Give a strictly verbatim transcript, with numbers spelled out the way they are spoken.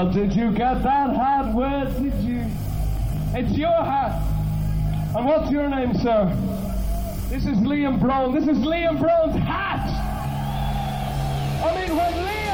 Oh, did you get that hat? Where did you? It's your hat. And what's your name, sir? This is Liam Brown. This is Liam Brown's hat. I mean, when Liam